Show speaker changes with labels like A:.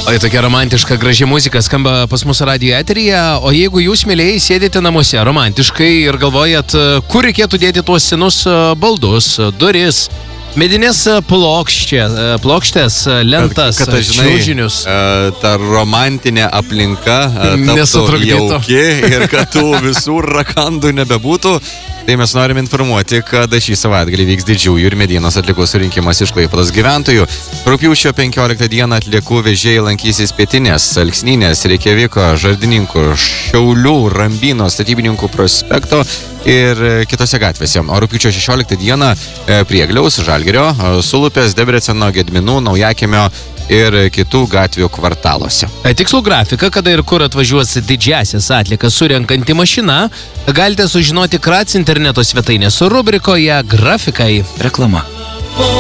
A: O tokia romantiška, graži muzika skamba pas mūsų radijo eteryje, o jeigu jūs, mėlėjai, sėdite namuose romantiškai ir galvojat, kur reikėtų dėti tuos senus baldus, duris, medinės plokštės, lentas, čiužinius.
B: Ta romantinė aplinka taptų jauki ir kad tų visų rakandų nebebūtų. Tai mes norim informuoti, kad šį savaitgalį vyks Didžiųjų ir Medienos atliekų surinkimas iš Klaipėdos gyventojų. Rugpjūčio 15 dieną atliekų vežėjai lankysis Pietinės, Alksnynės, Reikjaviko, Žardininkų, Šiaulių, Rambyno, Statybininkų prospekto ir kitose gatvėse. O rugpjūčio 16 dieną Priegliaus, Žalgirio, Sulupės, Debreceno, Gedminų, Naujakemio ir kitų gatvių kvartaluose.
A: Tikslų grafiką, kada ir kur atvažiuos didžiasias atliekas surenkanti mašina, galite sužinoti Krac interneto svetainės rubrikoje Grafikai.
C: Reklama.